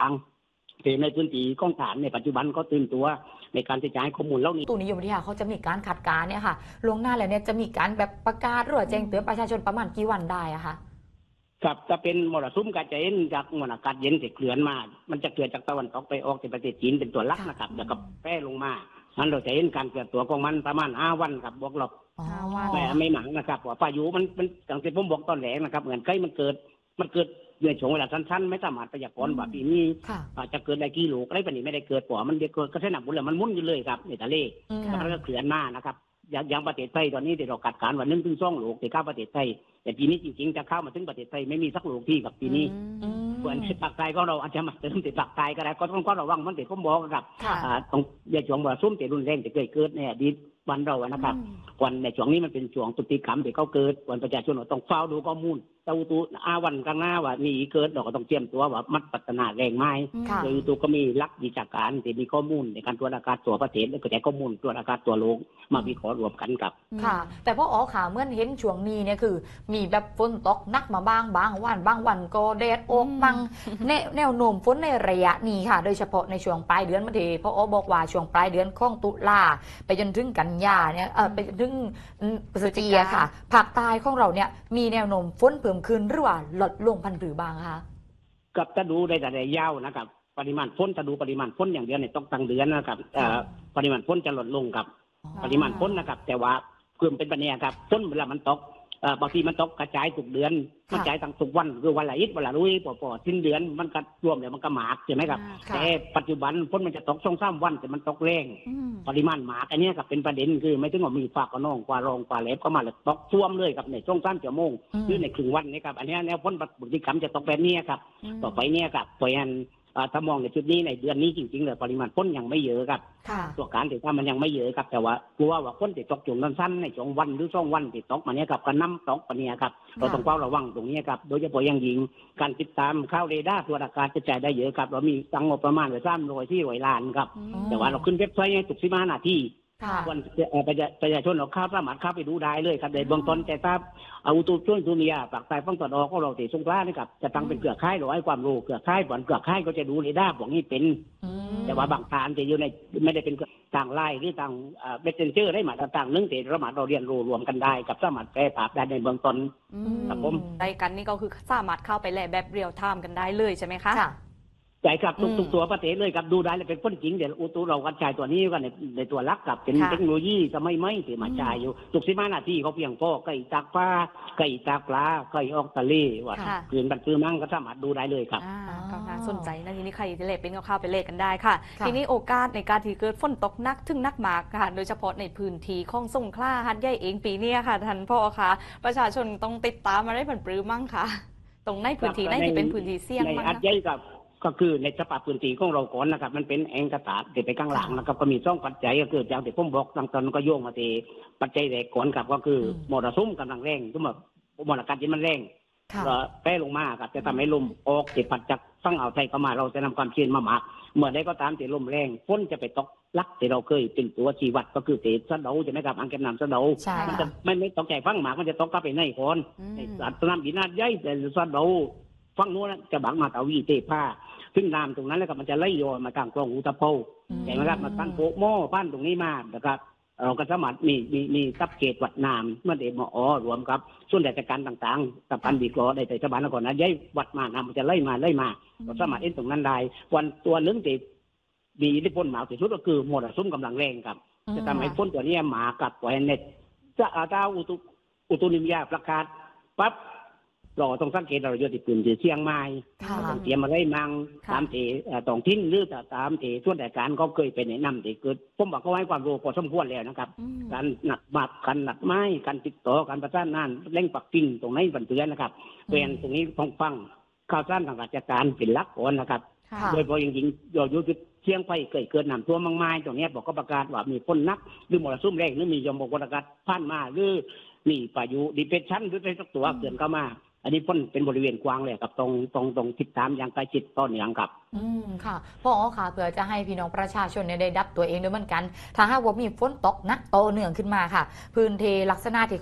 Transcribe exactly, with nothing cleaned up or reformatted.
างๆแต่ในพื้นที่ของฐานในปัจจุบันก็ตื่นตัวในการที่จะให้ข้อมูลเหล่านี้ตูนิยมวิทยาเขาจะมีการขัดการเนี่ยค่ะลวงหน้าแล้วเนี่ยจะมีการแบบประกาศหรือว่าแจ้งเตือนประชาชนประมาณกี่วันได้อะคะครับจะเป็นมรสุมกระจายจากมวลอากาศเย็นที่เคลื่อนมามันจะเกิดจากตะวันตกไปออกที่ประเทศจีนเป็นตัวหลักนะครับแล้วก็แพร่ลงมามันเราจะเห็นการเกิดตัวของมันประมาณห้าวันครับบอกเราไม่ไม่หมังนะครับว่าพายุมันมันอย่างที่ผมบอกตอนแรกนะครับเหมือนใกล้มันเกิดมันเกิดในช่วงเวลาสั้นๆไม่สามารถพยากรณ์ว่าปีนี้จะเกิดอะไรกี่ลูกอะไรแบบนี้ไม่ได้เกิดเพราะมันเกิดกระแสน้ำบุญแล้วมันมุ่นอยู่เลยครับในทะเลแล้วก็เคลื่อนมานะครับอย่างประเทศไทยตอนนี้ที่เราคาดการณ์ว่าหนึ่งถึงสองลูกที่เข้าประเทศไทยแต่ปีนี้จริงๆจะเข้ามาถึงประเทศไทยไม่มีสักลูกที่กับปีนี้ส่วนภาคใต้ก็เราอาจจะมาเติมติดภาคใต้ก็ได้ก็ต้องก็ระวังมันติดข้อบอกครับตรงในช่วงมรสุมที่รุนแรงที่เคยเกิดเนี่ยดีวันเราอะนะครับวันในช่วงนี้มันเป็นช่วงตุติกรรมที่เขาเกิดวันประชาชนเราต้องเฝ้าดูข้อมูลเต้าตูอาวันข้างหน้าว่ามีเกิดเราก็ต้องเตรียมตัวว่ามันพัฒนาแรงไหมโดยตัวก็มีลักวิชาการที่มีข้อมูลในการตรวจอากาศตัวประเทศและก็แจกข้อมูลตรวจอากาศตัวโลกมาวิเคราะห์รวมกันกับค่ะแต่พออ๋อข่าวเมื่อเห็นช่วงนี้เนี่ยคือมีแบบฝนตกนักมาบ้างบางวันบางวันก็แดดออกบางแนวโน้มฝนในระยะนี้ค่ะโดยเฉพาะในช่วงปลายเดือนมะเดพออ๋อบอกว่าช่วงปลายเดือนของตุลาไปจนถึงกันยาเนี่ยเออไปจนถึงพฤศจิกาค่ะภาคใต้ของเราเนี่ยมีแนวโน้มฝนเพิ่มขึ้นหรือว่าลดลงพันหรือบางคะกับถ้าดูในแต่ละยาวนะครับปริมาณฝนถ้าดูปริมาณฝนอย่างเดียวเนี่ยต้องตั้งเดือนนะครับปริมาณฝนจะลดลงครับปริมาณฝนนะครับแต่ว่าเพิ่มเป็นปัญหาครับฝนเวลามันตกบางทีมันตกกระจายทุกเดือนกระจายตั้งทุกวันคือวันละอิดวันละรุ่ยปอๆสิ้นเดือนมันก็รวมเดี๋ยวมันก็หมากใช่ไหมครับแต่ปัจจุบันฝนมันจะตกช่องสามวันแต่มันตกแรงปริมาณหมากอันนี้กับเป็นประเด็นคือไม่ถึงว่ามีฝากกระนองกว่ารองกว่าเล็บก็มาเลยตกท่วมเลยครับในช่วงสามชั่วโมงหรือในครึ่งวันนี้ครับอันนี้แนวฝนบุติกรรมจะตกแบบนี้ครับต่อไปเนี่ยครับเพราะฉะนั้นถ้ามองในจุดนี้ในเดือนนี้จริงๆเลยปริมาณฝนยังไม่เยอะครับตัวการถือว่ามันยังไม่เยอะครับแต่ว่ากลัวว่าฝนจะตกช่วงสั้นๆในช่วงวันหรือช่วงวันที่ตกมาเนี้ยครับก็น้ำตกมาเนี้ยครับเราต้องเฝ้าระวังตรงนี้ครับโดยเฉพาะอย่างยิ่งการติดตามข่าวเรดาร์ตัวอากาศจะจ่ายได้เยอะครับเรามีตังงบประมาณไว้สามร้อยที่ร้อยล้านครับแต่ว่าเราขึ้นเว็บไซต์ให้ตุกสิบห้านาทีวันประชาชนเราข้าสามารถเข้าไปดูได้เลยครับในเบื้องต้นแต่ถ้าเอาตัวช่วยตัวเมียปากใต้ฝั่งตะวันออกก็เราติดสงขลานี่ครับจะตั้งเป็นเกลือค่ายเราให้ความรู้เกลือค่ายบ่อนเกลือค่ายก็จะดูเรดาร์บอกนี่เป็นแต่ว่าบางทางจะอยู่ในไม่ได้เป็นต่างไล่หรือต่างเบสเซนเจอร์ได้มาต่างเรื่องแต่เรามาเราเรียนรู้รวมกันได้กับสามารถแปลภาพได้ในเบื้องต้นครับผมได้กันนี่ก็คือสามารถเข้าไปแลแบบเรียลไทม์กันได้เลยใช่ไหมคะใช่ครับทุกตัวประเทศเลยครับดูได้เลยเป็นคนจริงเดี๋ยวอุตุเรากระจายตัวนี้ก็ในในตัวลักกับเป็นเทคโนโลยีสมัยใหม่ที่มาใช้อยู่ทุกสิบห้านาทีเขาเพียงพอไก่ตากปลาไก่ตากปลาไก่ออกทะเลว่าคืนบันทึกมั่งก็สามารถดูได้เลยครับก็น่าสนใจนะทีนี้ใครจะเล่นเป็นก็เข้าไปเล่นกันได้ค่ะทีนี้โอกาสในการที่เกิดฝนตกหนักถึงนักหมากค่ะโดยเฉพาะในพื้นที่ของสงขลาหัดใหญ่เองปีนี้ค่ะท่านพ่อคะประชาชนต้องติดตามมาได้ผลปรือมั่งค่ะตรงในพื้นที่ไหนที่เป็นพื้นที่เสี่ยงมั่งหัดใหญ่กับก็คือในสภาพพื้นที่ของเราก่อนนะครับมันเป็นแองกระตาเด็ดไปข้างหลังนะครับก็มีสองปัจจัยก็คืออย่างที่ผมบอกตั้งตอนก็โยงมาที่ปัจจัยแรกก่อนครับก็คือมรสุมกำลังแรงทุกแบบมรอากาศเย็นมันแรงแปรลงมาครับจะทำให้ลมออกติดปัดจากฝั่งอ่าวไทยเข้ามาเราจะนำความชื้นมาหมักเมื่อใดก็ตามที่ลมแรงฝนจะไปตกลักที่เราเคยเป็นตัวชีวัดก็คือเตะสะเดาใช่ไหมครับอังเก็บน้ำสะเดามันจะไม่ไม่ตกใจฟังหมากมันจะตกกลับไปในโคนในสนามบินนาดใหญ่แต่สะเดาฟังโน้นจะบังมาตาวีเตผ้าซึ่งน้ำตรงนั้นแล้วก็มันจะไหลโยนมาทางคลองอุตภาวใช่ไหมครับมาตั้งโป๊ะหม้อบ้านตรงนี้มานะครับเราก็สามารถมีมีมีทับเขตวัดน้ำเมื่อเด็กมอรวมครับส่วนราชการต่างๆกับการบีกรอในแต่ชาวบ้านก่อนนะย้ายวัดมาน้ำมันจะไหลมาไหลมาเราสามารถเอ็นตรงนั้นได้วันตัวนึงที่ดีที่พ้นหมาที่สุดก็คือมรสุมกำลังแรงครับจะทำให้พ้นตัวนี้หมากับตัวเน็ตจะอาตาอุตุอุตุนิยมประกาศปั๊บเราต้องสังเกตเราอยู่ที่พื้นที่เชียงใหม่ต้องเตรียมอะไรมั่งตามที่ตองทิ้งหรือตามที่ส่วนราชการเขาเคยไปแนะนำที่เกิดผมบอกเขาให้ความรู้พอสมควรแล้วนะครับการหนักบาดการหนักไม้การติดต่อการประสานงานเร่งปักกิ่งตรงนี้บันเทือนนะครับเป็นตรงนี้ต้องฟังข่าวสารทางราชการเป็นหลักก่อนนะครับโดยพอจริงๆเราอยู่ที่เชียงไปเกิดเกิดน้ำท่วมมากมายตรงนี้บอกก็ประกาศว่ามีฝนนักหรือมรสุมแรงหรือมียมบกอากาศผ่านมาหรือมีพายุดิเพรสชันหรืออะไรสักตัวเกิดเข้ามาอันนี้พ้นเป็นบริเวณกว้างเลยครับตรงตรงตรงติดตามอย่างใกล้ชิดต้นอย่างครับอืมค่ะพ่อค่ะเพื่อจะให้พี่น้องประชาชนได้ดับตัวเองด้วยเหมือนกันถ้าหากว่ามีฝนตกหนักโตเนื่องขึ้นมาค่ะพื้นที่ลักษณะที่